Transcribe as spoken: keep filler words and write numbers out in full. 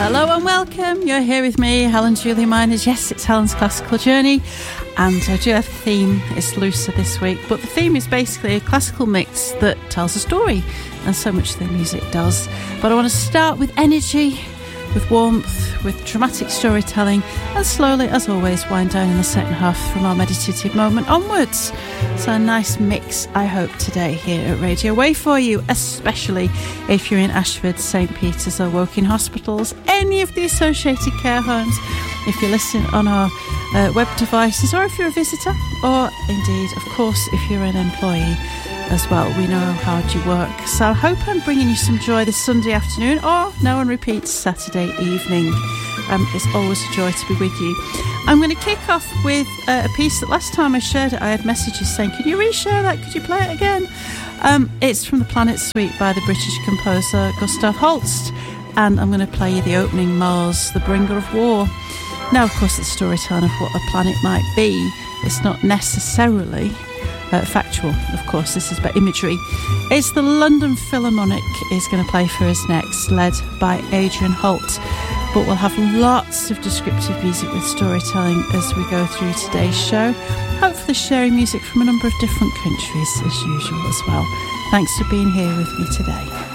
Hello and welcome. You're here with me, Helen Julia Miners. Yes, it's Helen's Classical Journey, and I do have a theme. It's looser this week, but the theme is basically a classical mix that tells a story, and so much the music does. But I want to start with energy, with warmth, with dramatic storytelling, and slowly, as always, wind down in the second half from our meditative moment onwards. So a nice mix, I hope, today here at Radio Way for you, especially if you're in Ashford, St Peter's or Woking hospitals, any of the associated care homes, if you're listening on our uh, web devices, or if you're a visitor, or indeed, of course, if you're an employee as well. We know how hard you work. So I hope I'm bringing you some joy this Sunday afternoon, or now on repeat Saturday evening. Um, it's always a joy to be with you. I'm going to kick off with uh, a piece that last time I shared it, I had messages saying, could you reshare that? Could you play it again? Um, it's from the Planet Suite by the British composer Gustav Holst, and I'm going to play you the opening, Mars, the Bringer of War. Now, of course, it's storytelling of what a planet might be. It's not necessarily Uh, factual, of course. This is about imagery. It's the London Philharmonic is going to play for us next, led by Adrian Holt. But we'll have lots of descriptive music with storytelling as we go through today's show. Hopefully sharing music from a number of different countries as usual as well. Thanks for being here with me today.